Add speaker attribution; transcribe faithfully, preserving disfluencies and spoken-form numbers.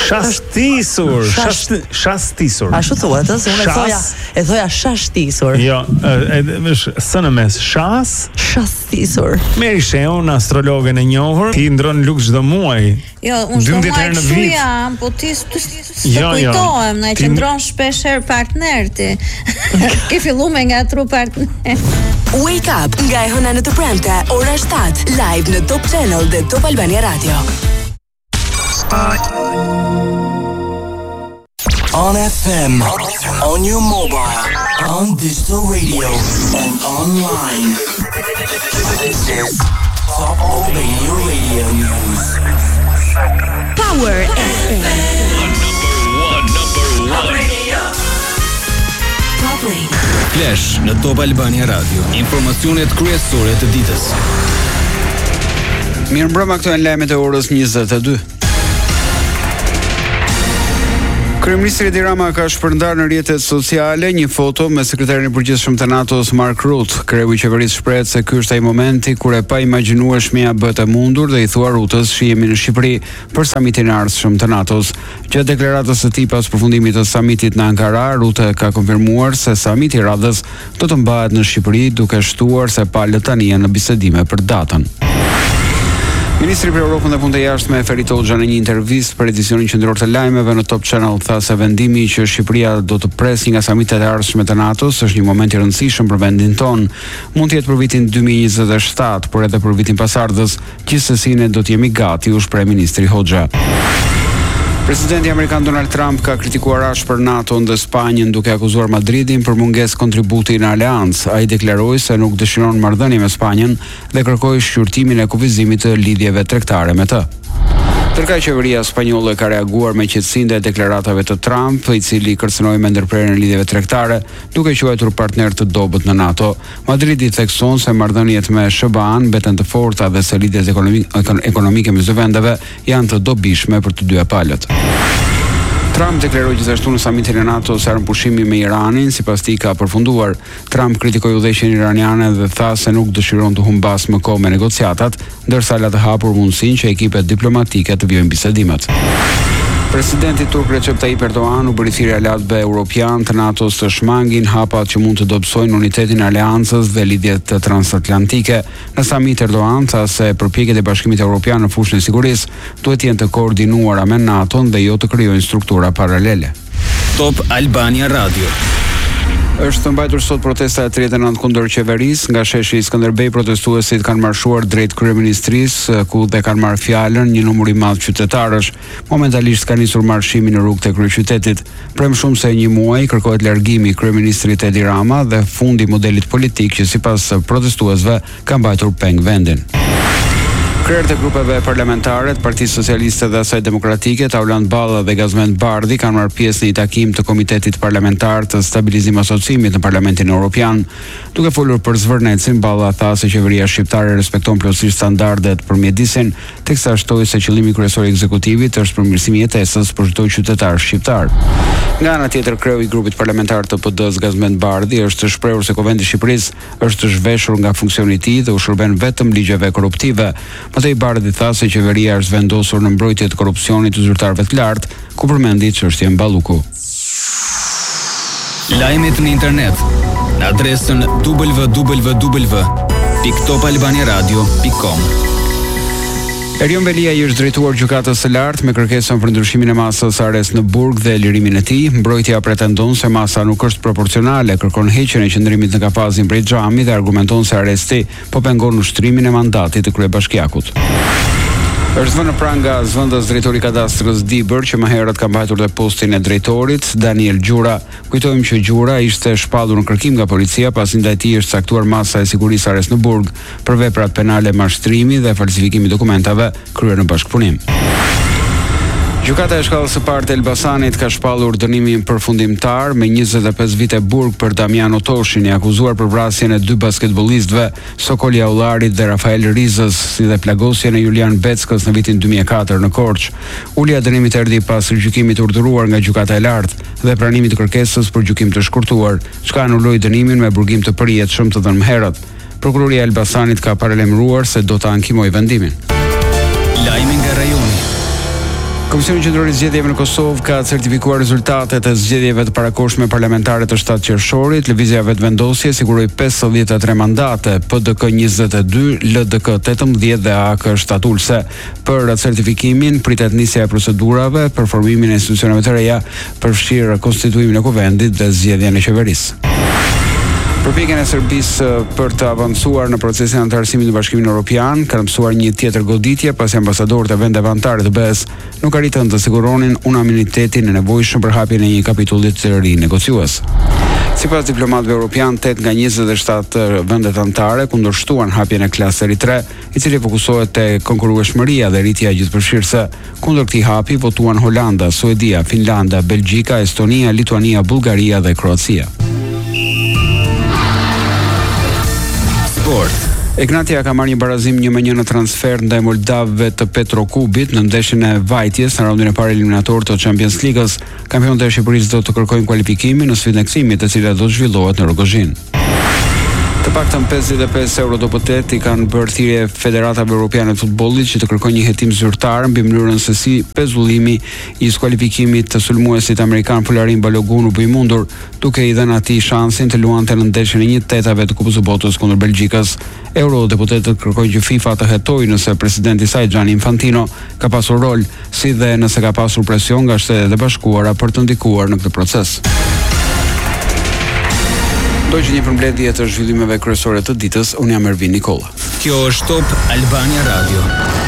Speaker 1: Shastisur, shastisur.
Speaker 2: Ashtu thuhet, se unë e thoja, e thoja shashtisur.
Speaker 1: Jo, është së në mes, shas,
Speaker 2: shastisur.
Speaker 1: Meri Sheun, astrologen e njohur, ti ndron luk çdo muaj.
Speaker 3: Jo, unë s'do muaj kështu jam, po ti s'të kujtohem, na e qëndron shpesh her partner ti. Ke fillu me nga tru partner.
Speaker 4: Wake Up nga e hëna në të premte, ora shtatë, live në Top Channel dhe Top Albania Radio.
Speaker 5: On F M, on your mobile, on digital radio, and online. This is Top Albania Radio News.
Speaker 4: Power F M.
Speaker 5: Number one, number one. Radio.
Speaker 4: Top Radio.
Speaker 6: Flash në Top Albania Radio. Informacionet kryesore të ditës.
Speaker 7: Mirëmbrëma, këto janë lajmet e orës njëzet e dy. Kryeministri Edi Rama ka shpërndarë në rrjetet sociale një foto me sekretarin e përgjithshëm të NATO-s Mark Rutte. Kreu i qeverisë shprehet se ky është ai momenti kur e pa imagjinueshmja bëhet e mundur dhe i thua Rutës shihemi në Shqipëri për samitin e ardhshëm të NATO-s. Gjatë deklaratës së tij pas përfundimit të samitit në Ankara, Rutte ka konfirmuar se samiti i radhës do të mbahet në Shqipëri, duke shtuar se palët tani janë në bisedime për datën. Ministri për Europën dhe Punët e Jashtme Ferit Hoxha në një intervistë për edicionin qendror të lajmeve në Top Channel tha se vendimi që Shqipëria do të presë nga samitet e ardhshme të NATO-s është një moment i rëndësishëm për vendin ton. Mund të jetë për vitin dy mijë e njëzet e shtatë, por edhe për vitin pasardhës, gjithsesi ne do të jemi gati, u shpreh ministri Hoxha. Presidenti amerikan Donald Trump ka kritikuar ashpër NATO-n dhe Spanjën duke akuzuar Madridin për mungesë kontributi në aleancë. Ai deklaroi se nuk dëshiron marrëdhënie me Spanjën dhe kërkoi shqyrtimin e kufizimit të lidhjeve tregtare me të. Tërkaq qeveria spanjolle ka reaguar me qetësi ndaj deklaratave të Trump, i cili kërcënoi me ndërprerjen e lidhjeve tregtare, duke quajtur partner të dobët në NATO. Madridi thekson se marrëdhëniet me S B A-n mbeten të forta dhe se lidhjet ekonomike me çdo vendeve janë të dobishme për të dyja palët. Trump deklaroi gjithashtu në samitin e NATO se armëpushimi me Iranin sipas tij ka përfunduar. Trump kritikoi udhëheqjen iraniane dhe tha se nuk dëshiron të humbas më kohë me negociatat, ndërsa la të hapur mundësinë që ekipet diplomatike të vijojnë bisedimet. Presidenti turk Recep Tayyip Erdogan u bëri thirrje aleatëve europian të NATO-s të shmangin hapat që mund të dobësojnë unitetin e aleancës dhe lidhjet transatlantike. Në samit Erdogan tha se përpjekjet e Bashkimit Evropian në fushën e sigurisë duhet të jenë të koordinuara me NATO-n dhe jo të krijojnë struktura paralele.
Speaker 6: Top Albania Radio.
Speaker 7: Është të mbajtur sot protesta e tridhjetë e nëntë kundër qeverisë. Nga sheshi i Skënderbej protestuesit kanë marshuar drejt kryeministrisë, ku dhe kanë marrë fjalën një numër i madh qytetarësh. Momentalisht ka nisur marshimi në rrugët e kryeqytetit. Për më shumë se një muaj kërkohet largimi i kryeministrit Edi Rama dhe fundi i modelit politik që sipas protestuesve ka mbajtur peng vendin. Krerët e grupeve parlamentare të Partisë Socialiste dhe asaj Demokratike, Tauland Balla dhe Gazmend Bardhi kanë marrë pjesë në një takim të Komitetit Parlamentar të Stabilizim Asociimit në Parlamentin Evropian. Duke folur për zvërnecin, Balla tha se qeveria shqiptare respekton plotësisht standardet për mjedisin, teksa shtoi se qëllimi kryesor i ekzekutivit është përmirësimi i jetesës për çdo qytetar shqiptar. Nga ana tjetër, kreu i grupit parlamentar të P D-s Gazmend Bardhi është shprehur se Kuvendi i Shqipërisë është zhveshur nga funksioni i tij dhe u shërben vetëm ligjeve korruptive. Matej Bardhi tha se qeveria është vendosur në mbrojtje të korrupsionit të zyrtarëve të lartë, ku përmendi çështjen Balluku.
Speaker 6: Lajmet në internet në adresën w w w pikë top albania radio pikë com.
Speaker 7: Erion Velia i është drejtuar gjykatës së lartë me kërkesën për ndryshimin e masës arrest në burg dhe lirimin e tij. Mbrojtja pretendon se masa nuk është proporcionale, kërkon heqjen e qendrimit në kapazin prej xhamit dhe argumenton se arresti po pengon ushtrimin e mandatit të kryebashkiakut. Është vënë pranë nga zëvendës drejtori kadastrës Dibër, që më herët ka mbajtur dhe postin e drejtorit, Daniel Gjura. Kujtojmë që Gjura ishte shpallur në kërkim nga policia pasi ndaj tij është caktuar masa e sigurisë arrest në burg për veprat penale mashtrimi dhe falsifikimi dokumentave kryer në bashkëpunim. Gjykata e shkallës së parë të Elbasanit ka shpallur dënimin përfundimtar me njëzet e pesë vite burg për Damiano Toshin, i akuzuar për vrasjen e dy basketbollistëve, Sokol Jaularit dhe Rafael Rizës, si dhe plagosjen e Julian Beckës në vitin dy mijë e katër në Korçë. Ulja e dënimit erdhi pas gjykimit urdhëruar nga gjykata e lartë dhe pranimit të kërkesës për gjykim të shkurtuar, çka anuloi dënimin me burgim të përjetshëm të dhënë më herët. Prokuroria e Elbasanit ka paralajmëruar se do ta ankimojë vendimin.
Speaker 6: Lajmi nga rajoni.
Speaker 7: Komisioni Qendror i Zgjedhjeve në Kosovë ka certifikuar rezultatet e zgjedhjeve të parakohshme parlamentare të shtatë qershorit. Lëvizja vetëvendosje siguroi pesëdhjetë e tre mandate, P D K njëzet e dy, L D K tetëmbëdhjetë dhe A K shtatulse. Për certifikimin pritet nisja e procedurave për formimin e institucioneve të reja, përfshirë konstituimin e kuvendit dhe zgjedhjen e qeverisë. Përpjekjen e Serbisë për të avancuar në procesin e anëtarësimit në Bashkimin Evropian ka mësuar një tjetër goditje pasi ambasadorët e vendeve anëtare të B E S nuk arritën të siguronin unanimitetin e nevojshëm për hapjen e një kapitulli të ri negociues. Sipas diplomatëve evropian, tetë nga njëzet e shtatë vendet anëtare kundërshtuan hapjen e klaserit tre, i cili fokusohet te konkurrueshmëria dhe rritja gjithëpërfshirëse. Kundër këtij hapi votuan Holanda, Suedia, Finlanda, Belgjika, Estonia, Lituania, Bullgaria dhe Kroacia. Egnatia ka marrë një barazim një me një në transfer ndaj moldavëve të Petrokubit në ndeshjen e vajtjes në raundin e parë eliminator të Champions League-s. Kampionët e Shqipërisë do të kërkojnë kualifikimin në sfidën e kthimit, e cila do të zhvillohet në Rogozhin. Të paktën pesëdhjetë e pesë eurodeputet i kanë bërë thirrje Federatave Evropiane të Futbollit që të kërkojnë një hetim zyrtar mbi mënyrën se si pezullimi i skualifikimit të sulmuesit amerikan Folarin Balogun u bë mundur, duke i dhënë atij shansin të luante në ndeshjen e një tetave të Kupës së Botës kundër Belgjikës. Eurodeputetët kërkojnë që FIFA të hetojë nëse presidenti i saj Gianni Infantino ka pasur rol, si dhe nëse ka pasur presion nga Shtetet e Bashkuara për të ndikuar në këtë proces. Do që një përmbledhje të zhvillimeve kryesore të ditës, unë jam Ervin Nikolla.
Speaker 6: Kjo është Top Albania Radio.